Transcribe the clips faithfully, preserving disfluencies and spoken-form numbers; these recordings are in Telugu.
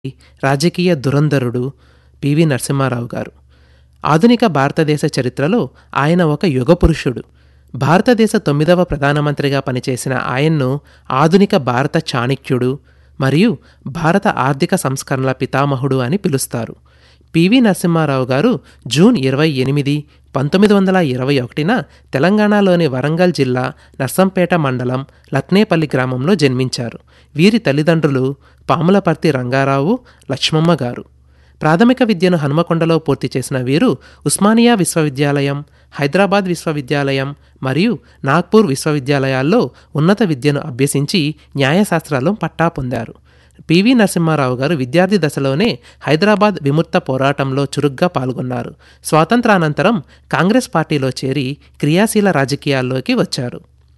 రాజకీయ దురంధరుడు పివి నరసింహారావు గారు. ఆధునిక భారతదేశ చరిత్రలో ఆయన ఒక యుగపురుషుడు. భారతదేశ తొమ్మిదవ ప్రధానమంత్రిగా పనిచేసిన ఆయన్ను ఆధునిక భారత చాణక్యుడు మరియు భారత ఆర్థిక సంస్కరణల పితామహుడు అని పిలుస్తారు. పివి నరసింహారావు గారు జూన్ ఇరవై ఎనిమిది పంతొమ్మిది వందల ఇరవై ఒకటిన తెలంగాణలోని వరంగల్ జిల్లా నర్సంపేట మండలం లక్నేపల్లి గ్రామంలో జన్మించారు. వీరి తల్లిదండ్రులు పాములపర్తి రంగారావు, లక్ష్మమ్మ గారు. ప్రాథమిక విద్యను హనుమకొండలో పూర్తి చేసిన వీరు ఉస్మానియా విశ్వవిద్యాలయం, హైదరాబాద్ విశ్వవిద్యాలయం మరియు నాగ్పూర్ విశ్వవిద్యాలయాల్లో ఉన్నత విద్యను అభ్యసించి న్యాయశాస్త్రాల్లో పట్టా పొందారు. పివి నరసింహారావు గారు విద్యార్థి దశలోనే హైదరాబాద్ విముక్త పోరాటంలో చురుగ్గా పాల్గొన్నారు. స్వాతంత్రానంతరం కాంగ్రెస్ పార్టీలో చేరి క్రియాశీల రాజకీయాల్లోకి వచ్చారు.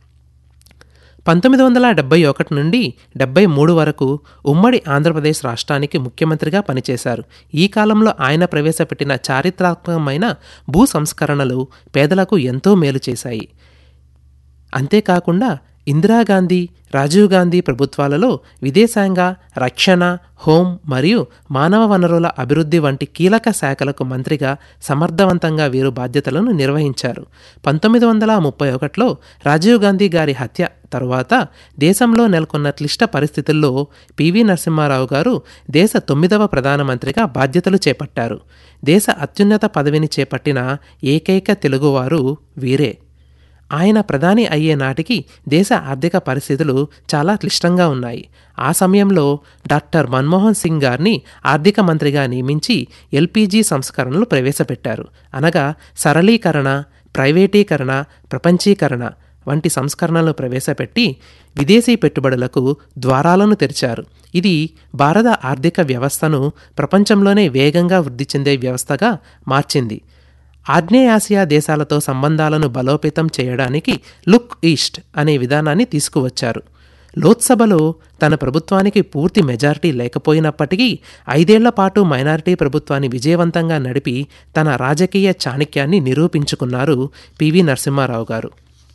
పంతొమ్మిది వందల డెబ్బై ఒకటి నుండి డెబ్బై మూడు వరకు ఉమ్మడి ఆంధ్రప్రదేశ్ రాష్ట్రానికి ముఖ్యమంత్రిగా పనిచేశారు. ఈ కాలంలో ఆయన ప్రవేశపెట్టిన చారిత్రాత్మకమైన భూ సంస్కరణలు పేదలకు ఎంతో మేలు చేశాయి. అంతేకాకుండా ఇందిరాగాంధీ, రాజీవ్ గాంధీ ప్రభుత్వాలలో విదేశాంగ, రక్షణ, హోం మరియు మానవ వనరుల అభివృద్ధి వంటి కీలక శాఖలకు మంత్రిగా సమర్థవంతంగా వీరు బాధ్యతలను నిర్వహించారు. పంతొమ్మిది వందల ముప్పై ఒకటిలో రాజీవ్ గాంధీ గారి హత్య తరువాత దేశంలో నెలకొన్న క్లిష్ట పరిస్థితుల్లో పివి నరసింహారావు గారు దేశ తొమ్మిదవ ప్రధానమంత్రిగా బాధ్యతలు చేపట్టారు. దేశ అత్యున్నత పదవిని చేపట్టిన ఏకైక తెలుగువారు వీరే. ఆయన ప్రధాని అయ్యే నాటికి దేశ ఆర్థిక పరిస్థితులు చాలా క్లిష్టంగా ఉన్నాయి. ఆ సమయంలో డాక్టర్ మన్మోహన్ సింగ్ గారిని ఆర్థిక మంత్రిగా నియమించి ఎల్పీజీ సంస్కరణలు ప్రవేశపెట్టారు. అనగా సరళీకరణ, ప్రైవేటీకరణ, ప్రపంచీకరణ వంటి సంస్కరణలు ప్రవేశపెట్టి విదేశీ పెట్టుబడులకు ద్వారాలను తెరిచారు. ఇది భారత ఆర్థిక వ్యవస్థను ప్రపంచంలోనే వేగంగా వృద్ధి చెందే వ్యవస్థగా మార్చింది. ఆగ్నేయాసియా దేశాలతో సంబంధాలను బలోపేతం చేయడానికి లుక్ ఈస్ట్ అనే విధానాన్ని తీసుకువచ్చారు. లోక్సభలో తన ప్రభుత్వానికి పూర్తి మెజారిటీ లేకపోయినప్పటికీ ఐదేళ్ల పాటు మైనారిటీ ప్రభుత్వాన్ని విజయవంతంగా నడిపి తన రాజకీయ చాణక్యాన్ని నిరూపించుకున్నారు పివి నరసింహారావు గారు.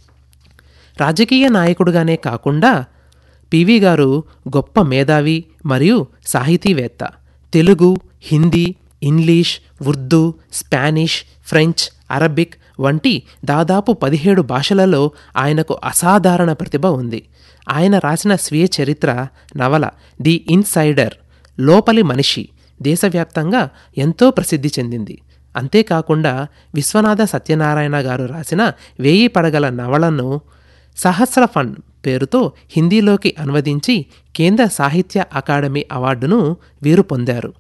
రాజకీయ నాయకుడుగానే కాకుండా పివి గారు గొప్ప మేధావి మరియు సాహితీవేత్త. Telugu, Hindi, English, Urdu, Spanish, French, Arabic వంటి దాదాపు పదిహేడు భాషలలో ఆయనకు అసాధారణ ప్రతిభ ఉంది. ఆయన రాసిన స్వీయ చరిత్ర నవల ది ఇన్సైడర్, లోపలి మనిషి దేశవ్యాప్తంగా ఎంతో ప్రసిద్ధి చెందింది. అంతేకాకుండా విశ్వనాథ సత్యనారాయణ గారు రాసిన వేయి పడగల నవలను సహస్ర ఫండ్ పేరుతో హిందీలోకి అనువదించి కేంద్ర సాహిత్య అకాడమీ అవార్డును వీరు పొందారు.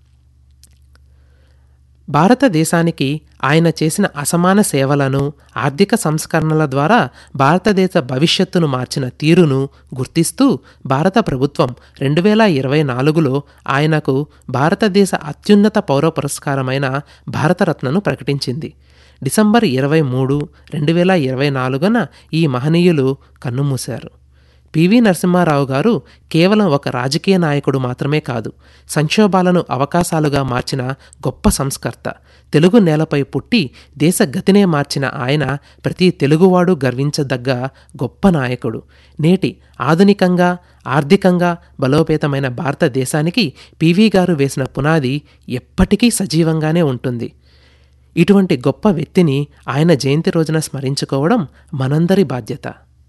భారతదేశానికి ఆయన చేసిన అసమాన సేవలను, ఆర్థిక సంస్కరణల ద్వారా భారతదేశ భవిష్యత్తును మార్చిన తీరును గుర్తిస్తూ భారత ప్రభుత్వం రెండు వేల ఇరవై నాలుగులో ఆయనకు భారతదేశ అత్యున్నత పౌర పురస్కారమైన భారతరత్నను ప్రకటించింది. డిసెంబర్ ఇరవై మూడు రెండు వేల ఇరవై నాలుగున ఈ మహనీయులు కన్నుమూశారు. పివి నరసింహారావు గారు కేవలం ఒక రాజకీయ నాయకుడు మాత్రమే కాదు, సంక్షోభాలను అవకాశాలుగా మార్చిన గొప్ప సంస్కర్త. తెలుగు నేలపై పుట్టి దేశ గతినే మార్చిన ఆయన ప్రతి తెలుగువాడు గర్వించదగ్గ గొప్ప నాయకుడు. నేటి ఆధునికంగా, ఆర్థికంగా బలోపేతమైన భారతదేశానికి పివి గారు వేసిన పునాది ఎప్పటికీ సజీవంగానే ఉంటుంది. ఇటువంటి గొప్ప వ్యక్తిని ఆయన జయంతి రోజున స్మరించుకోవడం మనందరి బాధ్యత.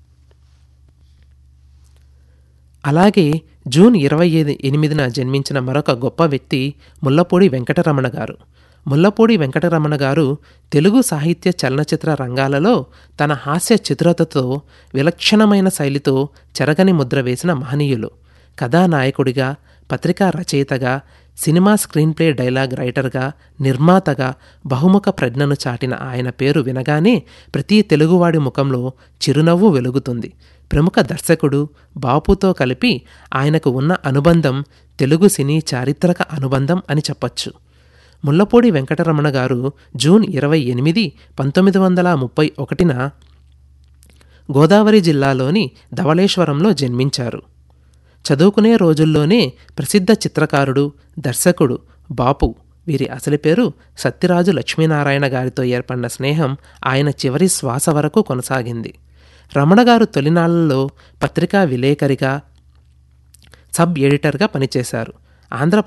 అలాగే జూన్ ఇరవై ఎనిమిదిన జన్మించిన మరొక గొప్ప వ్యక్తి ముల్లపూడి వెంకటరమణ గారు. ముల్లపూడి వెంకటరమణ గారు తెలుగు సాహిత్య చలనచిత్ర రంగాలలో తన హాస్య చతురతతో, విలక్షణమైన శైలితో చెరగని ముద్ర వేసిన మహనీయులు. కథానాయకుడిగా, పత్రికా రచయితగా, సినిమా స్క్రీన్ ప్లే డైలాగ్ రైటర్గా, నిర్మాతగా బహుముఖ ప్రజ్ఞను చాటిన ఆయన పేరు వినగానే ప్రతి తెలుగువాడి ముఖంలో చిరునవ్వు వెలుగుతుంది. ప్రముఖ దర్శకుడు బాపుతో కలిపి ఆయనకు ఉన్న అనుబంధం తెలుగు సినీ చారిత్రక అనుబంధం అని చెప్పచ్చు. ముల్లపూడి వెంకటరమణ గారు జూన్ ఇరవై ఎనిమిది పంతొమ్మిది వందల ముప్పై ఒకటిన గోదావరి జిల్లాలోని ధవళేశ్వరంలో జన్మించారు. చదువుకునే రోజుల్లోనే ప్రసిద్ధ చిత్రకారుడు, దర్శకుడు బాపు, వీరి అసలు పేరు సత్యరాజు లక్ష్మీనారాయణ గారితో ఏర్పడిన స్నేహం ఆయన చివరి శ్వాస వరకు కొనసాగింది. రమణ గారు తొలినాళ్లలో పత్రికా విలేకరిగా, సబ్ ఎడిటర్గా పనిచేశారు. ఆంధ్ర